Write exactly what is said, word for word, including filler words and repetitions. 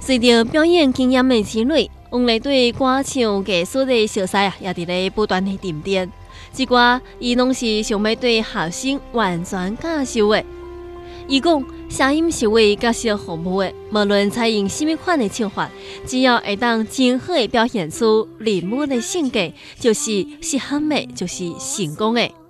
随着表演经验的积累，王丽对歌唱艺术的熟悉啊，也伫咧不断的沉淀。这歌伊拢是想要对学生完全教授的。伊讲，声音是为角色服务的，无论采用什么款的唱法，只要会当真好的表现出人物的性格，就是适合的，就是成功的。